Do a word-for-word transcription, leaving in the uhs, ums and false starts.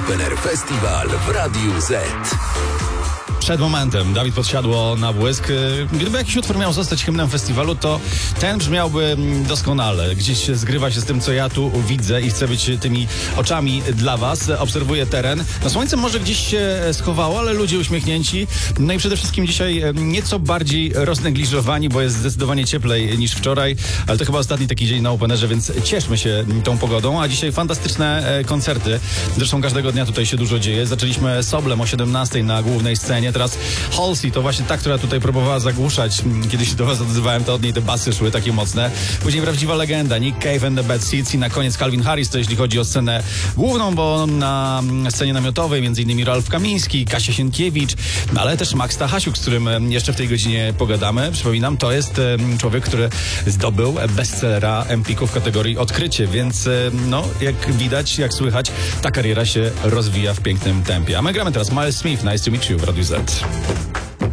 Open Air Festival w Radiu Z. Przed momentem Dawid Podsiadło na błysk. Gdyby jakiś utwór miał zostać hymnem festiwalu, to ten brzmiałby doskonale. Gdzieś zgrywa się z tym, co ja tu widzę i chcę być tymi oczami dla was. Obserwuję teren. No słońce może gdzieś się schowało, ale ludzie uśmiechnięci. No i przede wszystkim dzisiaj nieco bardziej roznegliżowani, bo jest zdecydowanie cieplej niż wczoraj, ale to chyba ostatni taki dzień na Openerze, więc cieszmy się tą pogodą. A dzisiaj fantastyczne koncerty. Zresztą każdego dnia tutaj się dużo dzieje. Zaczęliśmy Soblem o siedemnastej na głównej scenie. Teraz Halsey, to właśnie ta, która tutaj próbowała zagłuszać. Kiedy się do was odzywałem, to od niej te basy szły takie mocne. Później prawdziwa legenda, Nick Cave and the Bad Seeds i na koniec Calvin Harris, to jeśli chodzi o scenę główną, bo na scenie namiotowej między innymi Ralf Kamiński, Kasia Sienkiewicz, ale też Max Stachasiuk, z którym jeszcze w tej godzinie pogadamy. Przypominam, to jest człowiek, który zdobył bestsellera Empiku w kategorii odkrycie, więc no, jak widać, jak słychać, ta kariera się rozwija w pięknym tempie. A my gramy teraz Miles Smith, Nice to Meet You w Radiu Z.